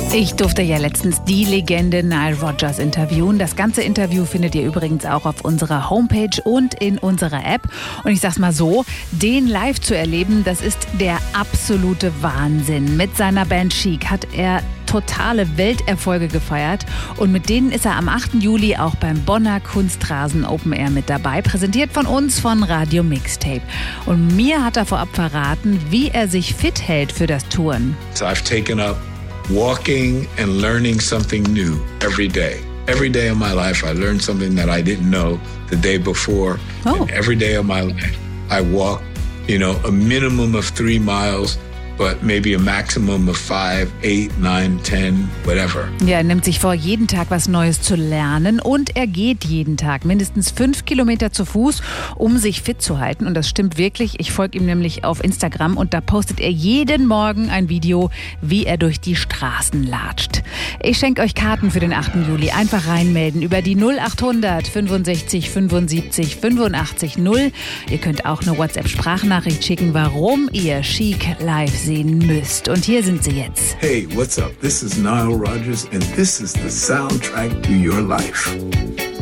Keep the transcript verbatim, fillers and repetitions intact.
Ich durfte ja letztens die Legende Nile Rodgers interviewen. Das ganze Interview findet ihr übrigens auch auf unserer Homepage und in unserer App. Und ich sag's mal so, den live zu erleben, das ist der absolute Wahnsinn. Mit seiner Band Chic hat er totale Welterfolge gefeiert und mit denen ist er am achten Juli auch beim Bonner Kunstrasen Open Air mit dabei, präsentiert von uns von Radio Mixtape. Und mir hat er vorab verraten, wie er sich fit hält für das Touren. So I've taken up walking and learning something new every day. Every day of my life I learned something that I didn't know the day before. Oh. And every day of my life I walk, you know, a minimum of three miles. But maybe a maximum of five, eight, nine, ten, whatever. Ja, er nimmt sich vor, jeden Tag was Neues zu lernen und er geht jeden Tag mindestens fünf Kilometer zu Fuß, um sich fit zu halten. Und das stimmt wirklich. Ich folge ihm nämlich auf Instagram und da postet er jeden Morgen ein Video, wie er durch die Straßen latscht. Ich schenke euch Karten für den achten Juli. Einfach reinmelden über die null achthundert fünfundsechzig fünfundsiebzig fünfundachtzig null. Ihr könnt auch eine WhatsApp-Sprachnachricht schicken, warum ihr Chic live sehen müsst. Und hier sind sie jetzt. Hey, what's up? This is Nile Rodgers and this is the soundtrack to your life.